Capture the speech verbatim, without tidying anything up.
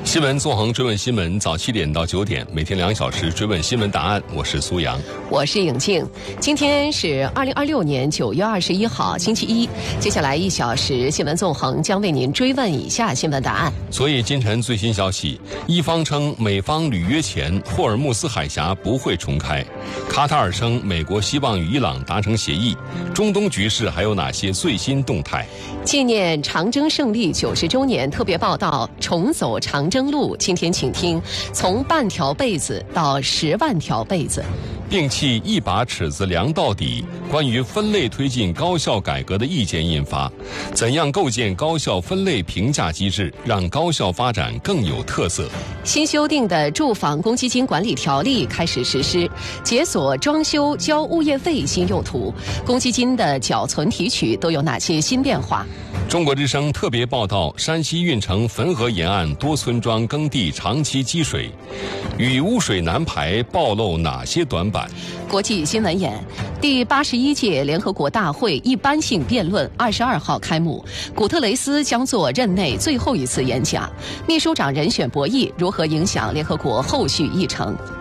新闻纵横追问新闻，早七点到九点，每天两小时追问新闻答案。我是苏阳， 我是颖静。今天是二零二六年九月二十一号，星期一。接下来一小时，新闻纵横将为您追问以下新闻答案。 所以今晨最新消息，伊方称美方履约前，霍尔木斯海峡不会重开。卡塔尔称美国希望与伊朗达成协议。中东局势还有哪些最新动态？ 纪念长征胜利九十周年特别报道，重走长征路。今天请听，从半条被子到十万条被子。 摒弃一把尺子量到底，关于分类推进高校改革的意见印发。怎样构建高校分类评价机制，让高校发展更有特色？ 新修订的住房公积金管理条例开始实施，解锁装修交物业费新用途，公积金的缴存提取都有哪些新变化？ 中国之声特别报道，山西运城汾河沿岸多村庄耕地长期积水，与污水难排暴露哪些短板？ 国际新闻眼，第八十一届联合国大会一般性辩论二十二号开幕，古特雷斯将做任内最后一次演讲。秘书长人选博弈如何影响联合国后续议程？